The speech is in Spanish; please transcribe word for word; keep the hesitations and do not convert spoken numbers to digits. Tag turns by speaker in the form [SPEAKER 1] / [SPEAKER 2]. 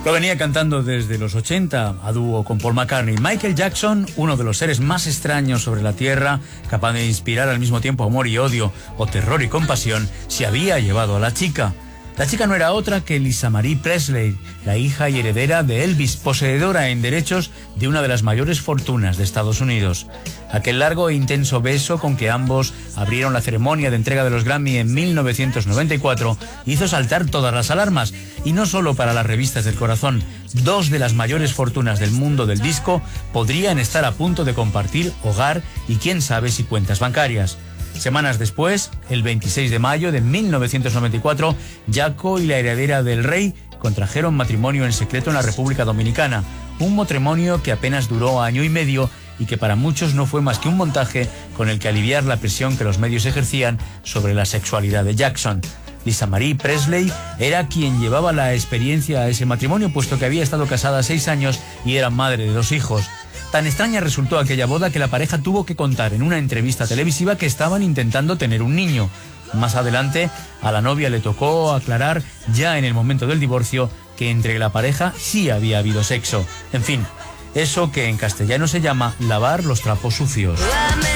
[SPEAKER 1] Lo venía cantando desde los ochenta, a dúo con Paul McCartney. Michael Jackson, uno de los seres más extraños sobre la Tierra, capaz de inspirar al mismo tiempo amor y odio, o terror y compasión, se había llevado a la chica. La chica no era otra que Lisa Marie Presley, la hija y heredera de Elvis, poseedora en derechos de una de las mayores fortunas de Estados Unidos. Aquel largo e intenso beso con que ambos abrieron la ceremonia de entrega de los Grammy en mil novecientos noventa y cuatro hizo saltar todas las alarmas, y no solo para las revistas del corazón. Dos de las mayores fortunas del mundo del disco podrían estar a punto de compartir hogar y quién sabe si cuentas bancarias. Semanas después, el veintiséis de mayo de mil novecientos noventa y cuatro, Jaco y la heredera del rey contrajeron matrimonio en secreto en la República Dominicana, un matrimonio que apenas duró año y medio y que para muchos no fue más que un montaje con el que aliviar la presión que los medios ejercían sobre la sexualidad de Jackson. Lisa Marie Presley era quien llevaba la experiencia a ese matrimonio, puesto que había estado casada seis años y era madre de dos hijos. Tan extraña resultó aquella boda que la pareja tuvo que contar en una entrevista televisiva que estaban intentando tener un niño. Más adelante, a la novia le tocó aclarar, ya en el momento del divorcio, que entre la pareja sí había habido sexo. En fin, eso que en castellano se llama lavar los trapos sucios.